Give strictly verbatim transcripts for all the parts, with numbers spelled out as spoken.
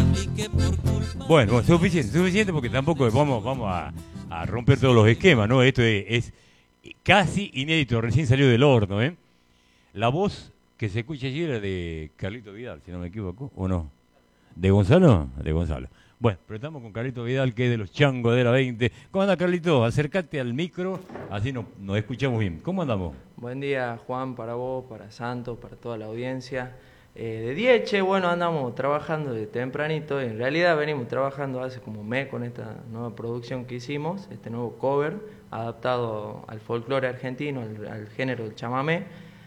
Bueno, suficiente, suficiente porque tampoco vamos, vamos a, a romper todos los esquemas, ¿no? Esto es, es casi inédito, recién salió del horno, ¿eh? La voz que se escucha allí era de Carlito Vidal, si no me equivoco, ¿o no? ¿De Gonzalo? De Gonzalo. Bueno, pero estamos con Carlito Vidal, que es de los changos de la veinte. ¿Cómo anda, Carlito? Acércate al micro, así nos, nos escuchamos bien. ¿Cómo andamos? Buen día, Juan, para vos, para Santos, para toda la audiencia. Eh, de Dieche, bueno, andamos trabajando de tempranito. En realidad venimos trabajando hace como un mes con esta nueva producción que hicimos, este nuevo cover, adaptado al folclore argentino, al, al género del chamamé.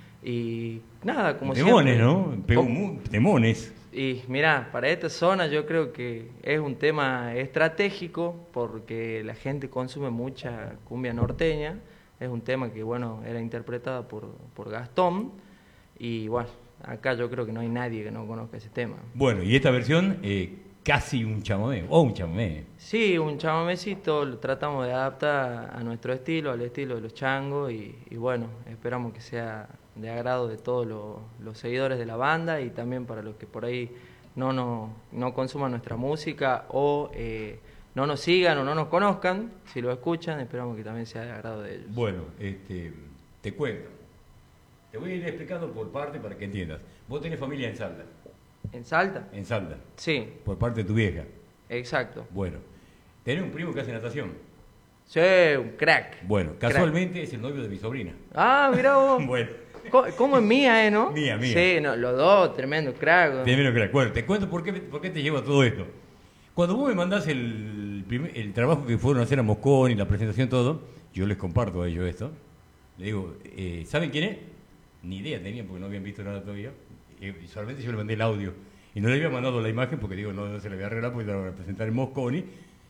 Y nada, como Temones, siempre... ¿no? Pegó mu- temones. Y mirá, para esta zona yo creo que es un tema estratégico porque la gente consume mucha cumbia norteña. Es un tema que, bueno, era interpretada por, por Gastón. Y bueno, acá yo creo que no hay nadie que no conozca ese tema. Bueno, y esta versión, eh, casi un chamamé, o un chamamé. Sí, un chamamecito, lo tratamos de adaptar a nuestro estilo, al estilo de los changos. Y, y bueno, esperamos que sea de agrado de todos los, los seguidores de la banda y también para los que por ahí no, no, no consuman nuestra música o eh, no nos sigan o no nos conozcan, si lo escuchan, esperamos que también sea de agrado de ellos. Bueno, este, te cuento. Te voy a ir explicando por parte para que entiendas. Vos tenés familia en Salta. ¿En Salta? En Salta. Sí. Por parte de tu vieja. Exacto. Bueno, tenés un primo que hace natación. Sí, un crack. Bueno, casualmente crack. Es el novio de mi sobrina. Ah, mirá vos. Bueno. ¿Cómo es mía, eh, no? Mía, mía. Sí, no, los dos, tremendo crack. Tremendo crack. Bueno, te cuento por qué, por qué te llevo a todo esto. Cuando vos me mandás el, primer, el trabajo que fueron a hacer a Moscón y la presentación, todo, yo les comparto a ellos esto. Le digo, eh, ¿saben quién es? Ni idea tenían porque no habían visto nada todavía. Y solamente yo le mandé el audio. Y no le había mandado la imagen porque digo, no, no se le había arreglado porque iba a presentar en Mosconi.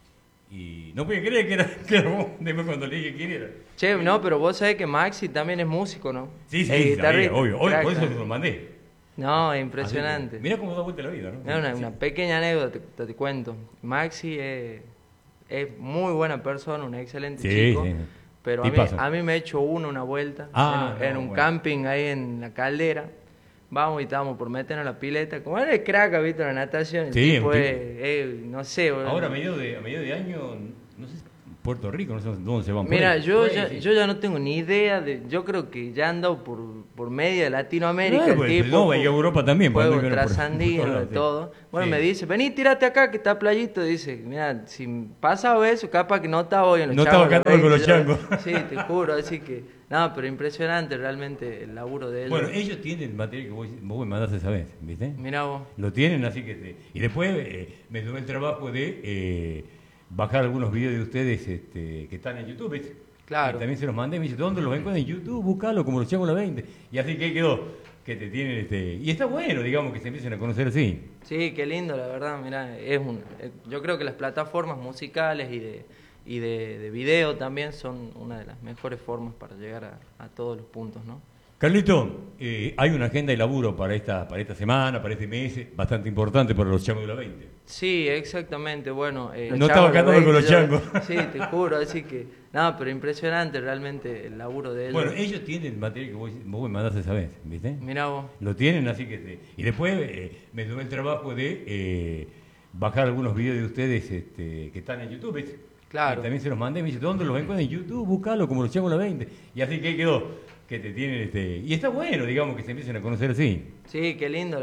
Y no podía creer que era, que era vos, después cuando le dije quién era. Che, no, pero vos sabés que Maxi también es músico, ¿no? Sí, sí, sabía, obvio. Hoy, por eso te lo mandé. No, es impresionante. Mira cómo da vuelta la vida, ¿no? Es una, sí. una pequeña anécdota, te, te cuento. Maxi es, es muy buena persona, un excelente sí, chico. Sí. Pero a mí, a mí me ha hecho uno una vuelta ah, en, no, en un bueno. camping ahí en la Caldera. Vamos y estábamos por meternos a la pileta. Como era el crack, ¿viste? La natación. El sí, tipo es, es, no sé. Ahora a medio de, a medio de año, no sé, Puerto Rico, no sé dónde se van. Mira, por yo, por ya, sí. yo ya no tengo ni idea. de Yo creo que ya han dado por, por media de Latinoamérica. No, el pues, tipo, no, y Europa también. Juego por, trasandino, por, de sí. todo. Bueno, sí. me dice, vení, tírate acá que está playito. Dice, mira, si pasa eso, capaz que no está hoy en los no changos. No estaba cantando con los changos. Sí, te juro, así que... No, pero impresionante realmente el laburo de ellos. Bueno, ellos tienen material que vos, vos me mandaste esa vez, ¿viste? Mirá vos. Lo tienen, así que... Y después eh, me tomé el trabajo de eh, bajar algunos videos de ustedes este, que están en YouTube, ¿viste? Claro. Y también se los mandé, me dice, ¿dónde los encuentran? En YouTube, buscalo, como los changos la veinte. Y así que quedó, que te tienen... este Y está bueno, digamos, que se empiecen a conocer así. Sí, qué lindo, la verdad, mirá, es un... Yo creo que las plataformas musicales y de... y de, de video también son una de las mejores formas para llegar a, a todos los puntos, ¿no? Carlito, eh, hay una agenda de laburo para esta, para esta semana, para este mes, bastante importante para los changos de la veinte. Sí, exactamente, bueno... Eh, no estaba cantando con los changos. Sí, te juro, así que... No, pero impresionante realmente el laburo de ellos. Bueno, ellos tienen material que vos, vos me mandaste esa vez, ¿viste? Mirá vos. Lo tienen, así que... Y después eh, me tomé el trabajo de eh, bajar algunos videos de ustedes este, que están en YouTube, ¿viste? Claro. Y también se los mandé, me dice, ¿dónde los encuentran? En YouTube, buscalo, como los changos la veinte. Y así que quedó, que te tienen... este Y está bueno, digamos, que se empiecen a conocer así. Sí, qué lindo.